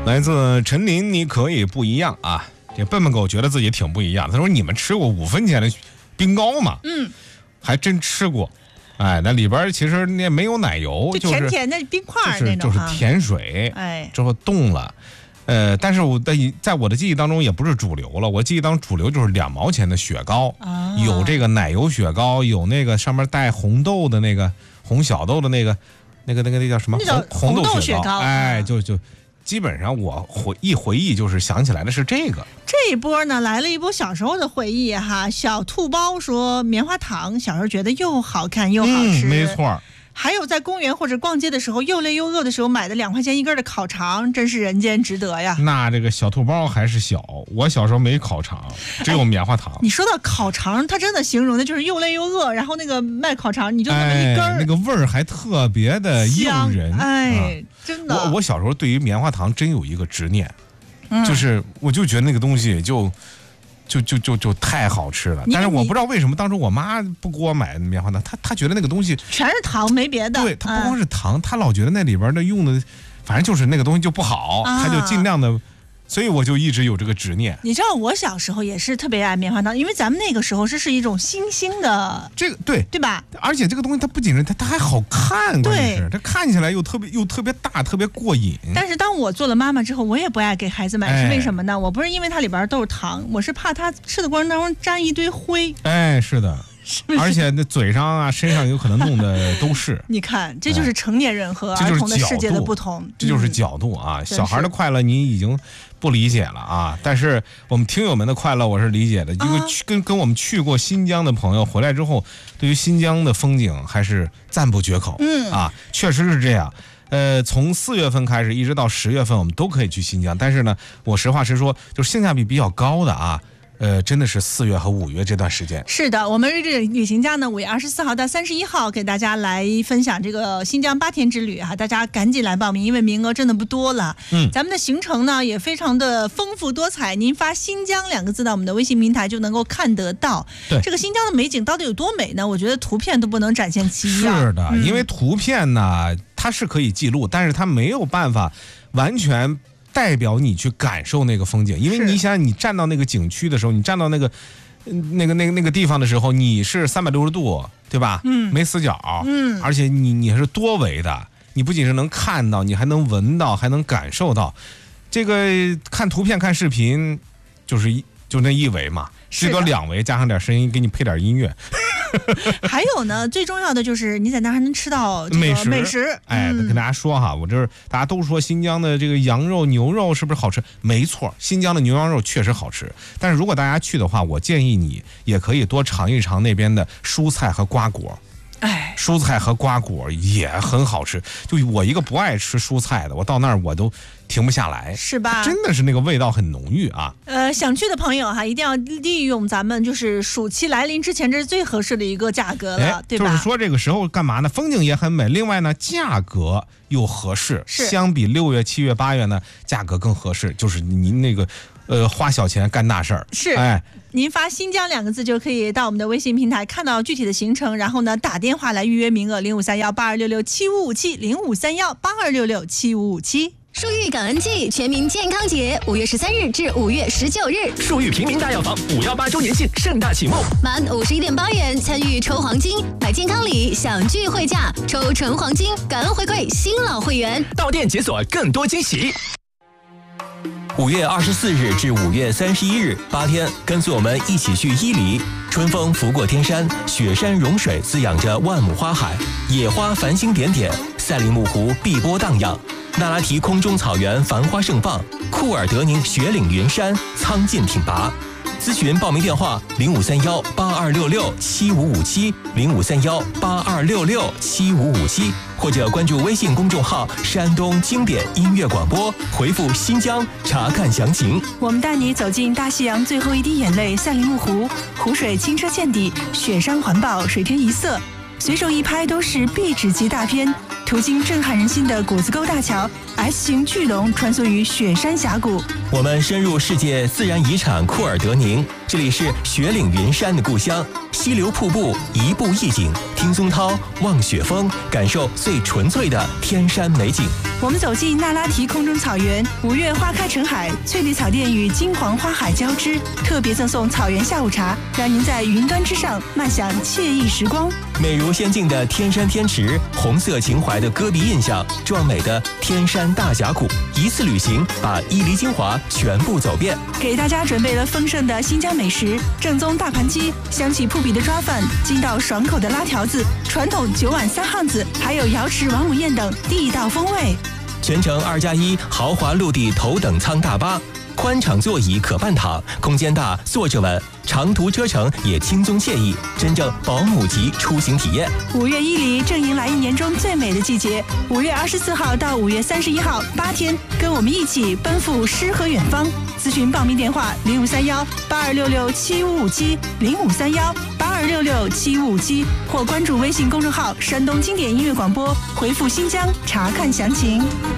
来自陈林，你可以不一样啊。这笨笨狗觉得自己挺不一样，他说你们吃过5分钱的冰糕吗？还真吃过。哎，那里边其实那没有奶油， 就甜甜的冰块那种， 就是甜水，之后冻了。但是在我的记忆当中也不是主流了，我记忆当中主流就是2毛钱的雪糕，有这个奶油雪糕，有那个上面带红豆的那个红小豆的那个叫什么红豆雪糕，哎，就基本上我回忆就是想起来的是这个。 这一波呢来了一波小时候的回忆哈。小兔包说棉花糖小时候觉得又好看又好吃， 没错。 还有在公园或者逛街的时候又累又饿的时候买的2块钱1根的烤肠，真是人间值得呀。 那这个小兔包还是小，我小时候没烤肠，只有棉花糖。 你说到烤肠，它真的形容的就是又累又饿，然后那个卖烤肠你就那么一根， 那个味儿还特别的诱人。 真的。 我小时候对于棉花糖真有一个执念，就是我就觉得那个东西就太好吃了，但是我不知道为什么当时我妈不给我买棉花糖，她觉得那个东西全是糖没别的。 对，她不光是糖，她老觉得那里边的用的，反正就是那个东西就不好，她就尽量的。所以我就一直有这个执念。 你知道我小时候也是特别爱棉花糖，因为咱们那个时候是一种新兴的， 这个对吧？ 而且这个东西它不仅是它还好看，关键是它看起来又特别大，特别过瘾。 但是当我做了妈妈之后，我也不爱给孩子买，是为什么呢？我不是因为它里边都是糖，我是怕它吃的过程当中沾一堆灰。 哎，是的。而且那嘴上啊、身上有可能弄的都是。 你看，这就是成年人和儿童的世界的不同。 这就是角度啊！小孩的快乐你已经不理解了啊！但是我们听友们的快乐我是理解的，因为跟我们去过新疆的朋友回来之后，对于新疆的风景还是赞不绝口。确实是这样。从4月份开始一直到10月份，我们都可以去新疆。但是呢，我实话实说，就是性价比比较高的啊。真的是4月和5月这段时间。是的，我们日志旅行家呢，5月24号到31号给大家来分享这个新疆8天之旅哈，大家赶紧来报名，因为名额真的不多了。咱们的行程呢也非常的丰富多彩，您发新疆2个字到我们的微信平台就能够看得到。对，这个新疆的美景到底有多美呢？我觉得图片都不能展现其一。 是的，因为图片呢它是可以记录，但是它没有办法完全代表你去感受那个风景，因为你想你站到那个景区的时候，你站到那个地方的时候，你是360度，对吧？没死角，而且你还是多维的，你不仅是能看到，你还能闻到，还能感受到。这个看图片看视频，就那1维嘛，最多2维，加上点声音，给你配点音乐。 还有呢，最重要的就是你在那还能吃到美食。 哎，跟大家说哈，我就是大家都说新疆的这个羊肉、牛肉是不是好吃？没错，新疆的牛羊肉确实好吃。但是如果大家去的话，我建议你也可以多尝一尝那边的蔬菜和瓜果。蔬菜和瓜果也很好吃。就我一个不爱吃蔬菜的，我到那儿我都停不下来， 是吧？ 真的是那个味道很浓郁啊。 想去的朋友哈，一定要利用咱们就是暑期来临之前，这是最合适的一个价格了，对吧？就是说这个时候干嘛呢？风景也很美，另外呢，价格又合适，相比6月、7月、8月呢，价格更合适。就是您那个花小钱干大事儿。您发新疆2个字就可以到我们的微信平台看到具体的行程，然后呢打电话来预约名额053182667557053182667557。 树玉感恩季全民健康节5月13日至5月19日， 树玉平民大药房518周年庆盛大启幕， 满51.8元参与抽黄金，买健康礼享聚会价，抽纯黄金，感恩回馈新老会员， 到店解锁更多惊喜。 5月24日至5月31日8天，跟随我们一起去伊犁。春风拂过天山，雪山融水滋养着万亩花海，野花繁星点点，赛里木湖碧波荡漾，那拉提空中草原繁花盛放，库尔德宁雪岭云山苍劲挺拔。咨询报名电话053182667557，053182667557，或者关注微信公众号山东经典音乐广播，回复新疆查看详情。 我们带你走进大西洋最后一滴眼泪赛里木湖，湖水清澈见底，雪山环抱，水天一色，随手一拍都是壁纸级大片。途经震撼人心的谷子沟大桥 ，S 型巨龙穿梭于雪山峡谷。 我们深入世界自然遗产库尔德宁，这里是雪岭云山的故乡。 溪流瀑布一步一景，听松涛望雪峰，感受最纯粹的天山美景。 我们走进那拉提空中草原，5月花开成海，翠绿草甸与金黄花海交织，特别赠送草原下午茶，让您在云端之上漫享惬意时光。 美如仙境的天山天池，红色情怀的戈壁印象，壮美的天山大峡谷，一次旅行把伊犁精华全部走遍。 给大家准备了丰盛的新疆美食，正宗大盘鸡，香气扑鼻的抓饭，筋道爽口的拉条子，传统9碗3汉子，还有瑶池王母宴等地道风味。 全程2+1豪华陆地头等舱大巴，宽敞座椅可半躺，空间大，坐着稳，长途车程也轻松惬意，真正保姆级出行体验。 5月伊犁正迎来1年中最美的季节，5月24号到5月31号8天，跟我们一起奔赴诗和远方。咨询报名电话0531-8266-7557，0531-8266-7557，或关注微信公众号山东经典音乐广播，回复新疆查看详情。